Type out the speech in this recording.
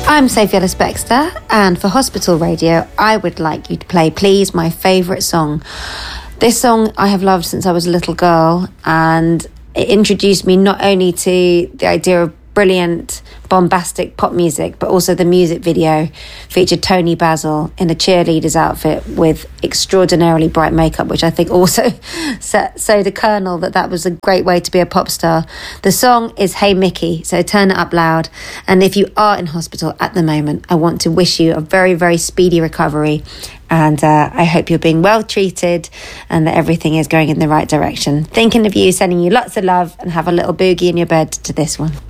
I'm Sophie Ellis-Bextor, and for Hospital Radio, I would like you to play Please, my favourite song. This song I have loved since I was a little girl, and it introduced me not only to the idea of brilliant, bombastic pop music, but also the music video featured Tony Basil in a cheerleader's outfit with extraordinarily bright makeup, which I think also sowed a kernel that was a great way to be a pop star. The song is Hey Mickey, so turn it up loud. And if you are in hospital at the moment, I want to wish you a very, very speedy recovery. And I hope you're being well treated and that everything is going in the right direction. Thinking of you, sending you lots of love, and have a little boogie in your bed to this one.